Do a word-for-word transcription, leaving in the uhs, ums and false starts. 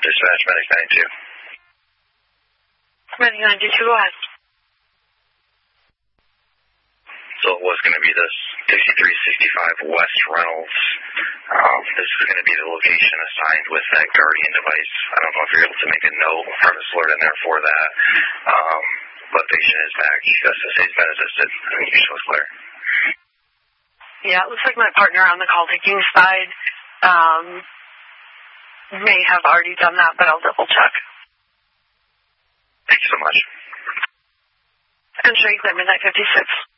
Dispatch, Medic ninety-two. Medic ninety-two, go ahead. So it was going to be this sixty-three sixty-five West Reynolds. Um, this is going to be the location assigned with that Guardian device. I don't know if you're able to make a note or premise alert in there for that. Um, but patient is back. S S A's been assisted. Communication was clear. Yeah, it looks like my partner on the call taking side um, may have already done that, but I'll double check. Thank you so much. And sure you clear midnight fifty-six.